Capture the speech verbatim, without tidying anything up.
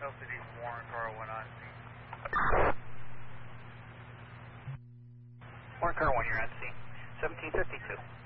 L C D Warren car one on scene. Warren car one, you're on scene. seventeen fifty-two.